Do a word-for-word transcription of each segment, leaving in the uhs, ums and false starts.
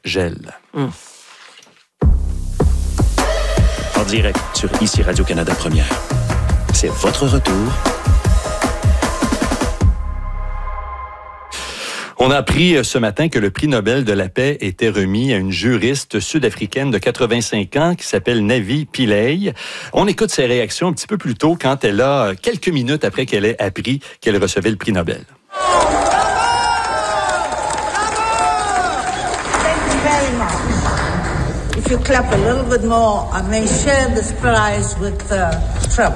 gèle. Mm. En direct sur Ici Radio-Canada Première. C'est votre retour. On a appris ce matin que le prix Nobel de la paix était remis à une juriste sud-africaine de quatre-vingt-cinq ans qui s'appelle Navi Pillay. On écoute ses réactions un petit peu plus tôt quand elle a, quelques minutes après qu'elle ait appris qu'elle recevait le prix Nobel. If you clap a little bit more, I may share this prize with uh, Trump.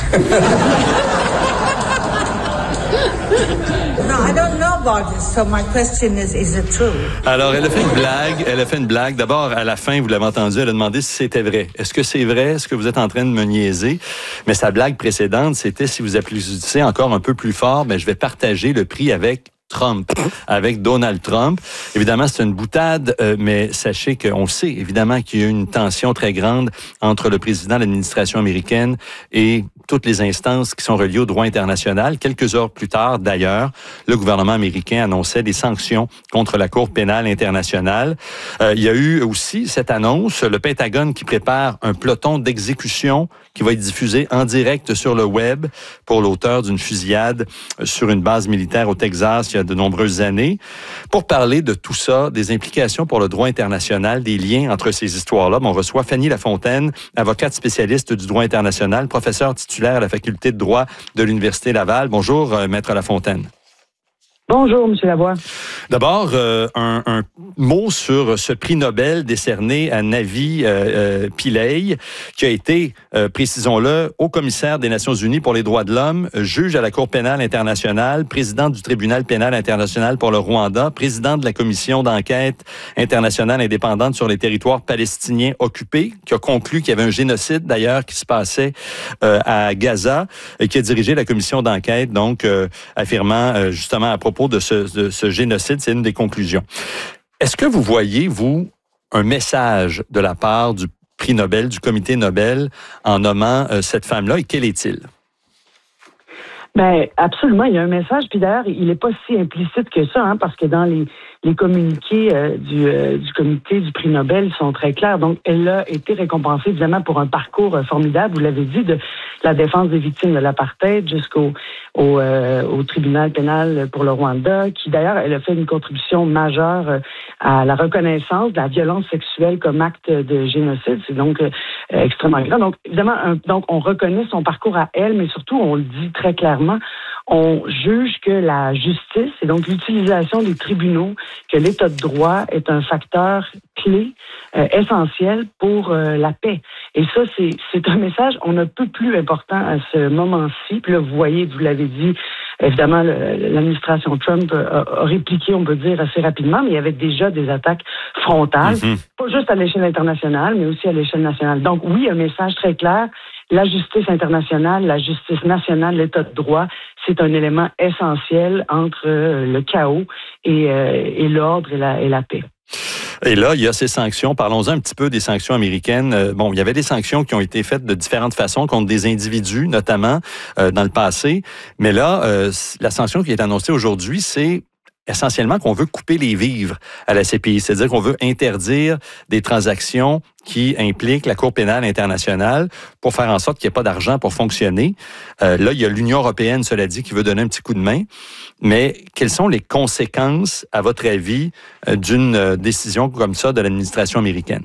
No, I don't know about this, so my question is, is it true? Alors, elle a fait une blague. Elle a fait une blague. D'abord, à la fin, vous l'avez entendu, elle a demandé si c'était vrai. Est-ce que c'est vrai? Est-ce que vous êtes en train de me niaiser? Mais sa blague précédente, c'était si vous applaudissez encore un peu plus fort, ben, je vais partager le prix avec Trump, avec Donald Trump. Évidemment, c'est une boutade, euh, mais sachez qu'on sait, évidemment, qu'il y a eu une tension très grande entre le président de l'administration américaine et toutes les instances qui sont reliées au droit international. Quelques heures plus tard, d'ailleurs, le gouvernement américain annonçait des sanctions contre la Cour pénale internationale. Euh, il y a eu aussi cette annonce, le Pentagone qui prépare un peloton d'exécution qui va être diffusé en direct sur le web pour l'auteur d'une fusillade sur une base militaire au Texas il y a de nombreuses années. Pour parler de tout ça, des implications pour le droit international, des liens entre ces histoires-là, on reçoit Fanny Lafontaine, avocate spécialiste du droit international, professeure titulaire à la faculté de droit de l'Université Laval. Bonjour, euh, Maître Lafontaine. Bonjour, M. Lavoie. D'abord, euh, un, un mot sur ce prix Nobel décerné à Navi euh, euh, Pillay, qui a été, euh, précisons-le, haut commissaire des Nations unies pour les droits de l'homme, juge à la Cour pénale internationale, président du tribunal pénal international pour le Rwanda, président de la commission d'enquête internationale indépendante sur les territoires palestiniens occupés, qui a conclu qu'il y avait un génocide, d'ailleurs, qui se passait euh, à Gaza, et qui a dirigé la commission d'enquête, donc, euh, affirmant euh, justement à propos de ce, de ce génocide, c'est une des conclusions. Est-ce que vous voyez, vous, un message de la part du prix Nobel, du comité Nobel, en nommant euh, cette femme-là, et quel est-il? Ben absolument, il y a un message, puis d'ailleurs, il n'est pas si implicite que ça, hein, parce que dans les, les communiqués euh, du, euh, du comité du prix Nobel, ils sont très clairs. Donc, elle a été récompensée, évidemment, pour un parcours euh, formidable, vous l'avez dit, de la défense des victimes de l'apartheid jusqu'au au, euh, au tribunal pénal pour le Rwanda, qui d'ailleurs, elle a fait une contribution majeure euh, à la reconnaissance de la violence sexuelle comme acte de génocide. C'est donc euh, extrêmement grave. Donc, évidemment, un, donc on reconnaît son parcours à elle, mais surtout, on le dit très clairement, on juge que la justice, et donc l'utilisation des tribunaux, que l'état de droit est un facteur clé, euh, essentiel pour euh, la paix. Et ça, c'est, c'est un message on ne peut plus important à ce moment-ci. Puis là, vous voyez, vous l'avez dit, évidemment, le, l'administration Trump a, a répliqué, on peut dire, assez rapidement, mais il y avait déjà des attaques frontales, mm-hmm. pas juste à l'échelle internationale, mais aussi à l'échelle nationale. Donc oui, un message très clair. La justice internationale, la justice nationale, l'état de droit, c'est un élément essentiel entre euh, le chaos et, euh, et l'ordre et la, et la paix. Et là, il y a ces sanctions. Parlons-en un petit peu des sanctions américaines. Euh, bon, il y avait des sanctions qui ont été faites de différentes façons contre des individus, notamment euh, dans le passé. Mais là, euh, la sanction qui est annoncée aujourd'hui, c'est essentiellement qu'on veut couper les vivres à la C P I, c'est-à-dire qu'on veut interdire des transactions qui impliquent la Cour pénale internationale pour faire en sorte qu'il n'y ait pas d'argent pour fonctionner. Euh, là, il y a l'Union européenne, cela dit, qui veut donner un petit coup de main. Mais quelles sont les conséquences, à votre avis, euh, d'une euh, décision comme ça de l'administration américaine?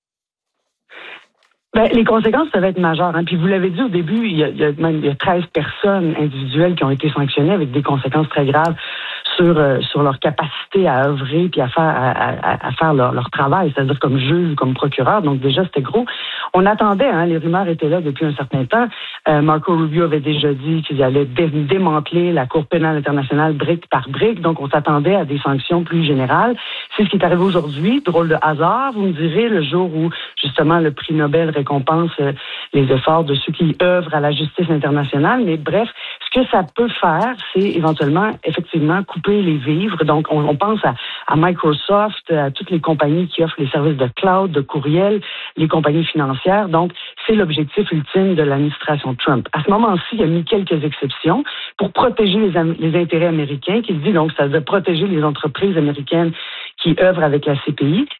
Ben, les conséquences peuvent être majeures. Hein. Puis vous l'avez dit au début, il y a, il y a même il y a treize personnes individuelles qui ont été sanctionnées avec des conséquences très graves sur euh, sur leur capacité à œuvrer puis à faire à, à, à faire leur, leur travail, c'est-à-dire comme juge ou comme procureur. Donc déjà c'était gros. On attendait, hein, les rumeurs étaient là depuis un certain temps. Euh, Marco Rubio avait déjà dit qu'ils allaient dé- démanteler la Cour pénale internationale brique par brique. Donc on s'attendait à des sanctions plus générales. C'est ce qui est arrivé aujourd'hui. Drôle de hasard, vous me direz, le jour où justement le prix Nobel récompense euh, les efforts de ceux qui œuvrent à la justice internationale. Mais bref, ce que ça peut faire, c'est éventuellement effectivement couper les vivres. Donc on, on pense à, à Microsoft, à toutes les compagnies qui offrent les services de cloud, de courriel, les compagnies financières. Donc c'est l'objectif ultime de l'administration Trump. À ce moment-ci, il a mis quelques exceptions pour protéger les, les intérêts américains, qui dit donc ça veut protéger les entreprises américaines qui œuvrent avec la C P I.